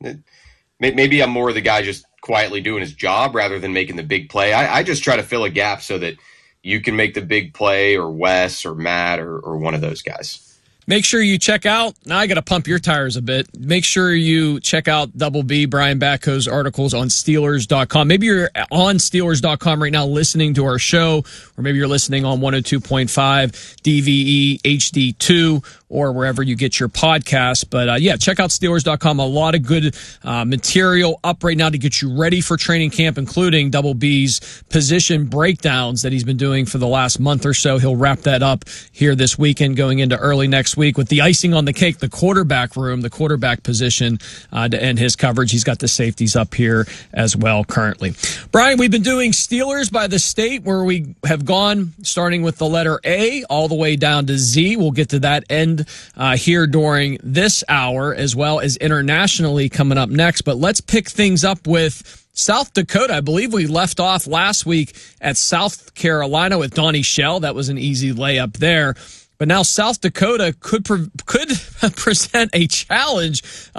Maybe I'm more the guy just quietly doing his job rather than making the big play. I just try to fill a gap so that you can make the big play, or Wes or Matt or one of those guys. Make sure you check out, now I got to pump your tires a bit. Make sure you check out Double B, Brian Batko's articles on Steelers.com. Maybe you're on Steelers.com right now listening to our show, or maybe you're listening on 102.5 DVE HD2 or wherever you get your podcasts. But yeah, check out Steelers.com. A lot of good material up right now to get you ready for training camp, including Double B's position breakdowns that he's been doing for the last month or so. He'll wrap that up here this weekend going into early next week with the icing on the cake, the quarterback room, the quarterback position to end his coverage. He's got the safeties up here as well currently. Brian, we've been doing Steelers by the state, where we have gone starting with the letter A all the way down to Z. We'll get to that end here during this hour, as well as internationally coming up next. But let's pick things up with South Dakota. I believe we left off last week at South Carolina with Donnie Shell. That was an easy layup there. But now South Dakota could present a challenge.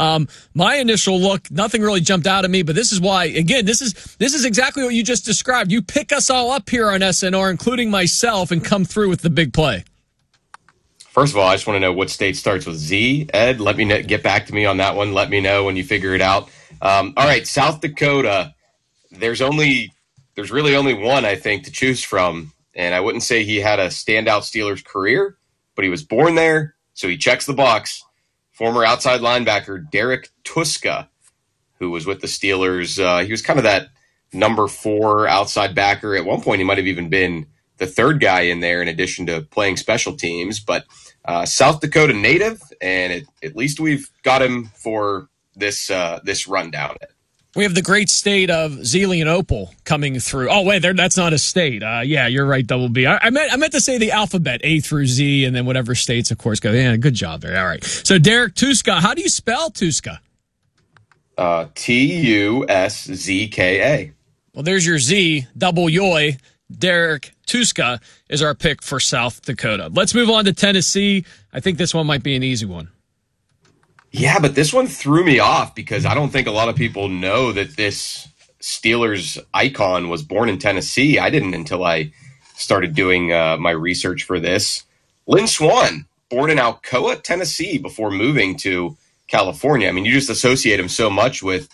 My initial look, nothing really jumped out at me, but this is why, again, this is exactly what you just described. You pick us all up here on SNR, including myself, and come through with the big play. First of all, I just want to know what state starts with Z. Ed, let me get back to me on that one. Let me know when you figure it out. All right, South Dakota, there's really only one, I think, to choose from. And I wouldn't say he had a standout Steelers career, but he was born there, so he checks the box. Former outside linebacker Derek Tuszka, who was with the Steelers. He was kind of that number 4 outside backer. At one point, he might have even been the third guy in there in addition to playing special teams. But South Dakota native, and at least we've got him for this rundown. We have the great state of Zealy and Opal coming through. Oh, wait, that's not a state. Yeah, you're right, Double B. I meant to say the alphabet, A through Z, and then whatever states, of course, go. Yeah, good job there. All right. So, Derek Tuszka, how do you spell Tuszka? Tuszka. Well, there's your Z, double yoy. Derek Tuszka is our pick for South Dakota. Let's move on to Tennessee. I think this one might be an easy one. Yeah, but this one threw me off because I don't think a lot of people know that this Steelers icon was born in Tennessee. I didn't until I started doing my research for this. Lynn Swann, born in Alcoa, Tennessee, before moving to California. I mean, you just associate him so much with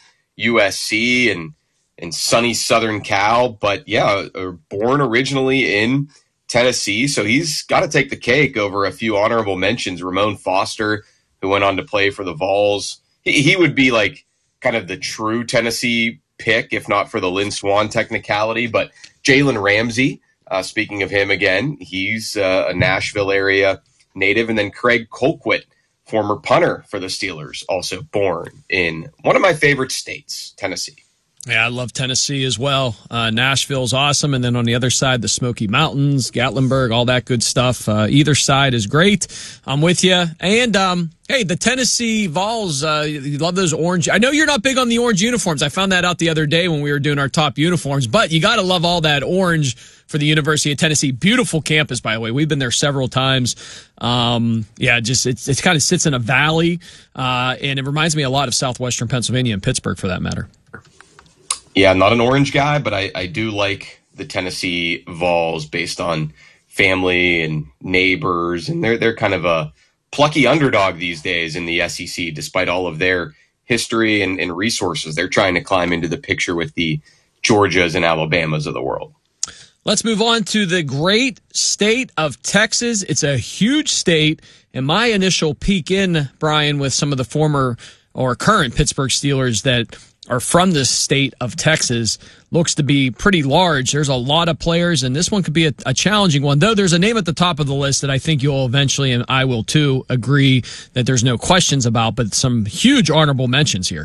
USC and sunny Southern Cal, but yeah, born originally in Tennessee, so he's got to take the cake over a few honorable mentions. Ramon Foster, who went on to play for the Vols. He would be like kind of the true Tennessee pick, if not for the Lynn Swann technicality. But Jalen Ramsey, speaking of him again, he's a Nashville area native. And then Craig Colquitt, former punter for the Steelers, also born in one of my favorite states, Tennessee. Yeah, I love Tennessee as well. Nashville's awesome. And then on the other side, the Smoky Mountains, Gatlinburg, all that good stuff. Either side is great. I'm with you. And, hey, the Tennessee Vols, you love those orange. I know you're not big on the orange uniforms. I found that out the other day when we were doing our top uniforms. But you got to love all that orange for the University of Tennessee. Beautiful campus, by the way. We've been there several times. Yeah, just it kind of sits in a valley. And it reminds me a lot of southwestern Pennsylvania and Pittsburgh, for that matter. Yeah, not an orange guy, but I do like the Tennessee Vols based on family and neighbors, and they're kind of a plucky underdog these days in the SEC, despite all of their history and resources. They're trying to climb into the picture with the Georgias and Alabamas of the world. Let's move on to the great state of Texas. It's a huge state, and my initial peek in, Brian, with some of the former or current Pittsburgh Steelers that are from the state of Texas looks to be pretty large. There's a lot of players, and this one could be a challenging one, though there's a name at the top of the list that I think you'll eventually, and I will too, agree that there's no questions about, but some huge honorable mentions here.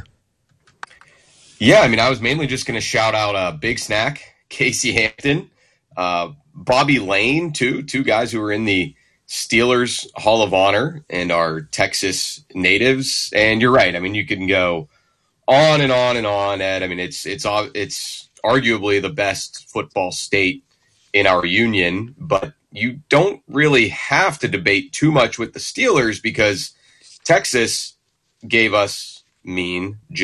Yeah, I mean, I was mainly just going to shout out Big Snack, Casey Hampton, Bobby Lane, two guys who are in the Steelers Hall of Honor and are Texas natives. And you're right. I mean, you can go on and on and on, Ed. I mean, it's arguably the best football state in our union, but you don't really have to debate too much with the Steelers because Texas gave us Mean Joe